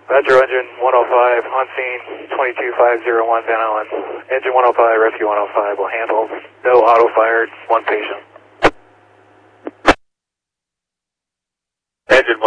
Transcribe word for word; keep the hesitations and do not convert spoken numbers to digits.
Metro Engine one oh five, on scene, twenty-two five oh one Van Allen. Engine one oh five, Rescue one oh five will handle. No auto-fired, one patient. Engine